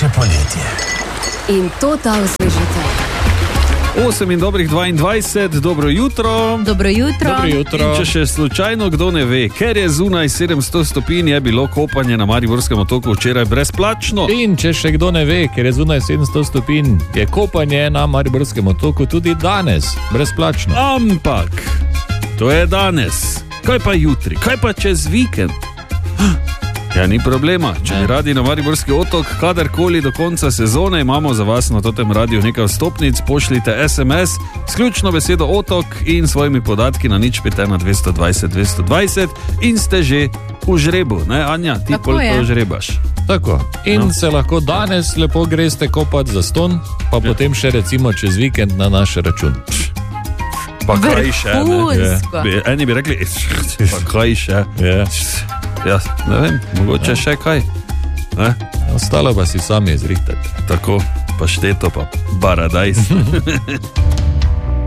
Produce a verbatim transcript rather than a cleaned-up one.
najlepše poletje. In to ta osvežitev. osem in dobrih dvaindvajset, dobro jutro. Dobro jutro. Dobro jutro. In če še slučajno kdo ne ve, ker je zunaj sedemsto stopinj, je bilo kopanje na Mariborskem otoku včeraj brezplačno. In če še kdo ne ve, ker je zunaj sedemsto stopinj, je kopanje na Mariborskem otoku tudi danes brezplačno. Ampak, to je danes. Kaj pa jutri? Kaj pa čez vikend? Ja, ni problema. Če bi radi na Mariborski otok, kadarkoli do konca sezone, imamo za vas na totem radiju nekaj vstopnic, pošljite es em es, sključno besedo otok in svojimi podatki na nič pet ena dvesto dvajset dvesto dvajset in ste že v žrebu, ne Anja? Ti Tako koliko je. žrebaš? Tako. In No. se lahko danes lepo greste kopati za ston, pa Ja. potem še recimo čez vikend na naš račun. Pa kaj še? Ne? Vrhunsko. Bi- Eni bi rekli, pa kaj še? Ja. Ja, ne vem, mogoče še kaj. Ne? Ostalo pa si sami izrihtati. Tako, pašteto pa paradajz.